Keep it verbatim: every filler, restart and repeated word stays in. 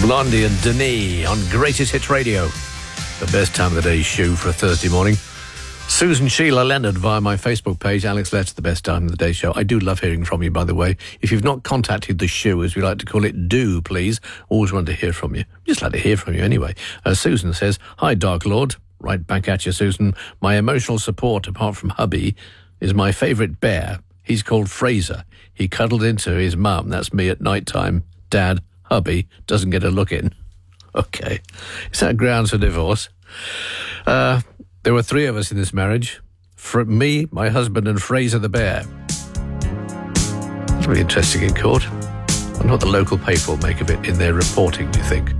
Blondie and Denis on Greatest Hits Radio. The best time of the day show for a Thursday morning. Susan Sheila Leonard via my Facebook page, Alex Letts, the best time of the day show. I do love hearing from you, by the way. If you've not contacted the show, as we like to call it, do, please. Always want to hear from you. Just like to hear from you anyway. Uh, Susan says, hi, Dark Lord. Right back at you, Susan. My emotional support, apart from hubby, is my favourite bear. He's called Fraser. He cuddled into his mum, that's me at night time. Dad, hubby, doesn't get a look in. Okay. Is that grounds for divorce? Uh, there were three of us in this marriage. For me, my husband, and Fraser the bear. That's really interesting in court. I wonder what the local paper will make of it in their reporting, do you think?